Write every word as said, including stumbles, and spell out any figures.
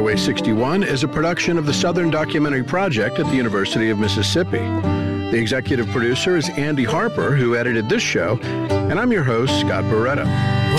Highway sixty-one is a production of the Southern Documentary Project at the University of Mississippi. The executive producer is Andy Harper, who edited this show, and I'm your host, Scott Barretta.